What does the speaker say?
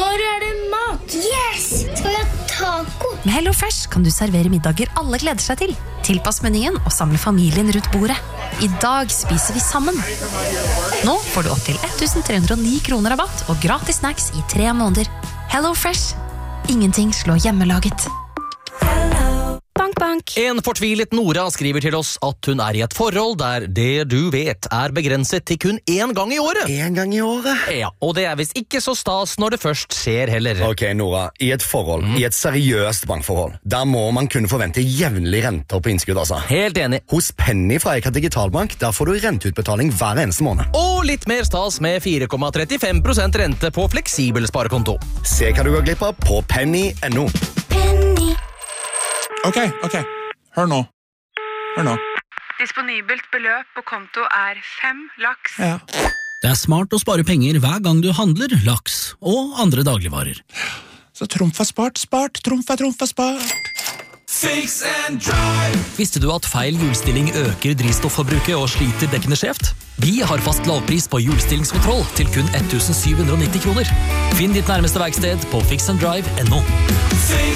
Når det mat? Yes! Skal vi ha taco? Med HelloFresh kan du servere middager alle gleder seg til. Tilpass menyen og samle familien rundt bordet. I dag spiser vi sammen. Nå får du opp til 1309 kroner rabatt og gratis snacks i 3 måneder. HelloFresh. Ingenting slår hjemmelaget. Bank, bank. En fortvilet Nora skriver til oss at hun i et forhold der det du vet begrenset til kun 1 gang i året. 1 gang i året? Ja, og det visst ikke så stas når det først skjer heller. Ok, Nora, i et forhold, i et seriøst bankforhold, der må man kunne forvente jevnlig renter på innskudd, altså. Helt enig. Hos Penny fra Eika Digitalbank, der får du renteutbetaling hver eneste måned. Og litt mer stas med 4,35% rente på fleksibel sparekonto. Se hva du går glipp av på penny.no. Penny. Ok, hør nå. Disponibelt beløp på konto 5 laks. Ja. Det smart å spare penger hver gang du handler laks og andre dagligvarer. Så trumf er spart, trumf er spart. Fix and drive. Visste du at feil hjulstilling øker drivstofforbruket og sliter dekkene skjevt? Vi har fast lavpris på hjulstillingskontroll til kun 1790 kroner. Finn ditt nærmeste verksted på fixanddrive.no. Fix